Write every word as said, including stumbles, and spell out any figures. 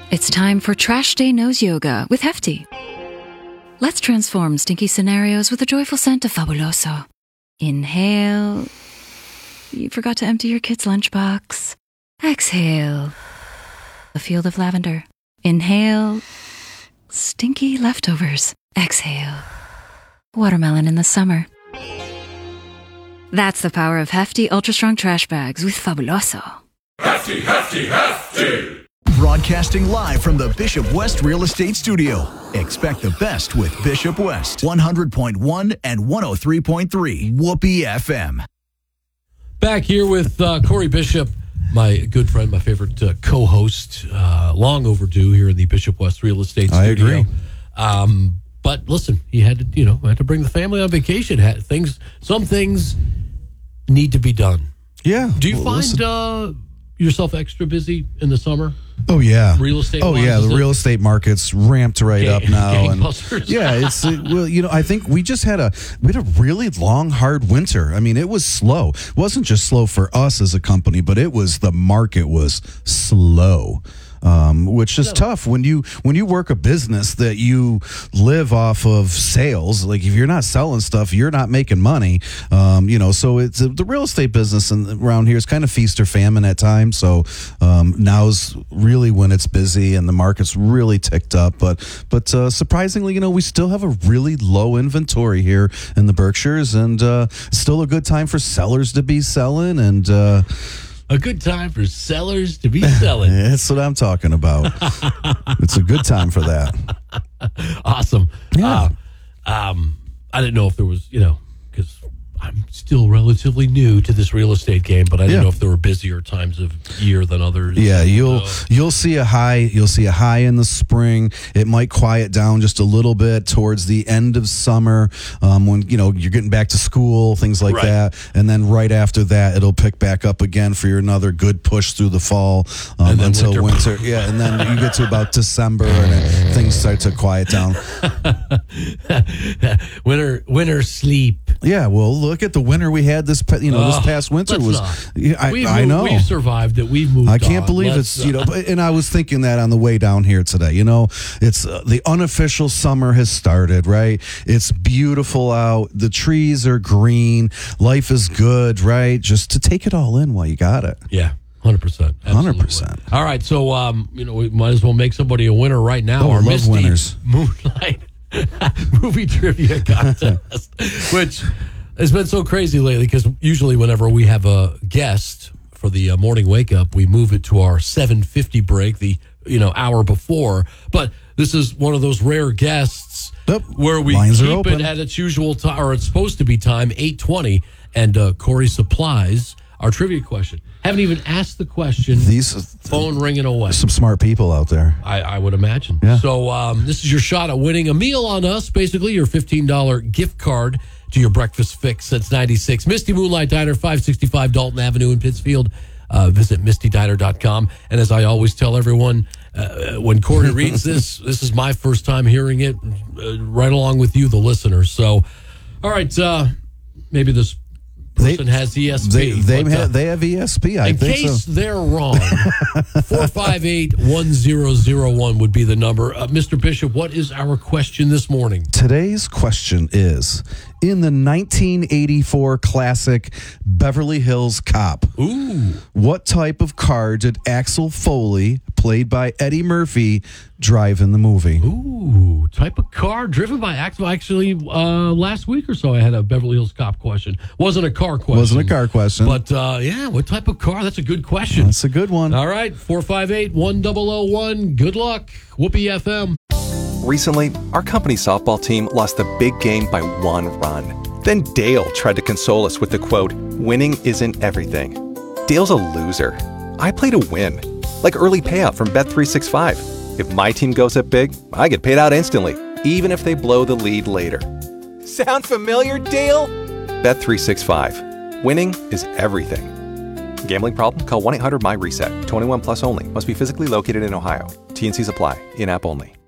It's time for Trash Day Nose Yoga with Hefty. Let's transform stinky scenarios with a joyful scent of Fabuloso. Inhale. You forgot to empty your kid's lunchbox. Exhale. A field of lavender. Inhale. Stinky leftovers. Exhale. Watermelon in the summer. That's the power of Hefty Ultra Strong Trash Bags with Fabuloso. Hefty, Hefty, Hefty! Broadcasting live from the Bishop West Real Estate Studio. Expect the best with Bishop West. one hundred point one and one oh three point three. Whoopee F M. Back here with uh, Corey Bishop, my good friend, my favorite uh, co-host, uh, long overdue here in the Bishop West Real Estate Studio. I agree. Um, but listen, he had to, you know, had to bring the family on vacation. Had things, some things need to be done. Yeah. Do you well, find listen. uh, yourself extra busy in the summer? Oh yeah, real estate. Oh yeah, the real estate market's ramped right gang, up now, and yeah, it's uh, well, you know, I think we just had a we had a really long, hard winter. I mean, it was slow. It wasn't just slow for us as a company, but it was the market was slow. Um, which is no. tough when you when you work a business that you live off of sales. Like if you're not selling stuff, you're not making money. Um, you know, so it's uh, the real estate business in, around here is kind of feast or famine at times. So um, now's really when it's busy and the market's really ticked up. But but uh, surprisingly, you know, we still have a really low inventory here in the Berkshires, and uh, still a good time for sellers to be selling and. Uh, A good time for sellers to be selling. That's what I'm talking about. It's a good time for that. Awesome. Yeah. Uh, um, I didn't know if there was, you know, because I'm still relatively new to this real estate game, but I didn't yeah. know if there were busier times of year than others. Yeah, you'll uh, you'll see a high. You'll see a high in the spring. It might quiet down just a little bit towards the end of summer, um, when you know you're getting back to school, things like right. that. And then right after that, it'll pick back up again for your another good push through the fall um, until winter. winter. Yeah, and then you get to about December, and then things start to quiet down. winter, winter sleep. Yeah, well, look at the winter we had this, you know, this oh, past winter was. Yeah, I, we've I moved, know we've survived it. We've moved. I can't on. believe Let's, it's you know, and I was thinking that on the way down here today. You know, it's uh, the unofficial summer has started. Right, it's beautiful out. The trees are green. Life is good. Right, just to take it all in while you got it. Yeah. Hundred percent, hundred percent. All right, so um, you know, we might as well make somebody a winner right now. Oh, Our I love Misty winners. Moonlight movie trivia contest, which has been so crazy lately because usually whenever we have a guest for the uh, morning wake up, we move it to our seven fifty break, the you know hour before. But this is one of those rare guests Yep. where we Lines are keep open. it at its usual time, or it's supposed to be time, eight twenty, and uh, Corey supplies our trivia question. Haven't even asked the question. These phone ringing away. Some smart people out there. I, I would imagine. Yeah. So um, this is your shot at winning a meal on us, basically your fifteen dollars gift card to your breakfast fix. That's ninety-six. Misty Moonlight Diner, five sixty-five Dalton Avenue in Pittsfield. Uh, visit misty diner dot com. And as I always tell everyone, uh, when Corey reads this, this is my first time hearing it, uh, right along with you, the listener. So, all right, uh, maybe this person They- has E S P. They they but, uh, have they have E S P. I in think case so. they're wrong, four five eight, one zero zero one would be the number. Uh, Mister Bishop, what is our question this morning? Today's question is, in the nineteen eighty-four classic Beverly Hills Cop, Ooh. what type of car did Axel Foley, played by Eddie Murphy, drive in the movie? Ooh, type of car driven by Axel. Actually, uh, last week or so, I had a Beverly Hills Cop question. Wasn't a car question. Wasn't a car question. But, uh, yeah, what type of car? That's a good question. That's a good one. All right, four five eight, one zero zero one. Good luck. Whoopee F M. Recently, our company softball team lost the big game by one run. Then Dale tried to console us with the quote, "Winning isn't everything." Dale's a loser. I play to win, like early payout from Bet three sixty-five. If my team goes up big, I get paid out instantly, even if they blow the lead later. Sound familiar, Dale? Bet three sixty-five. Winning is everything. Gambling problem? Call one eight hundred M Y RESET. twenty-one plus only. Must be physically located in Ohio. T and Cs apply. In-app only.